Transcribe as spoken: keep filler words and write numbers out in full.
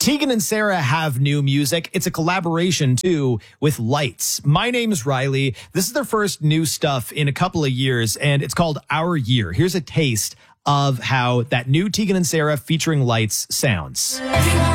Tegan and Sarah have new music. It's a collaboration, too, with Lights. My name is Riley. This is their first new stuff in a couple of years, and it's called Our Year. Here's a taste of how that new Tegan and Sarah featuring Lights sounds.